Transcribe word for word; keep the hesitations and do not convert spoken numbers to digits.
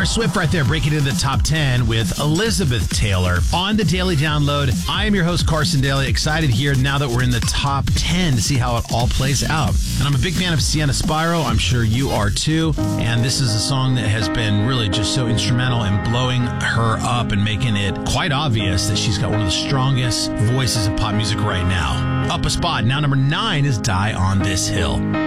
Taylor Swift right there, breaking into the top ten with Elizabeth Taylor on the Daily Download. I am your host, Carson Daly. Excited here now that we're in the top ten to see how it all plays out. And I'm a big fan of Sienna Spiro. I'm sure you are too. And this is a song that has been really just so instrumental in blowing her up and making it quite obvious that she's got one of the strongest voices of pop music right now. Up a spot. Now number nine is Die on This Hill.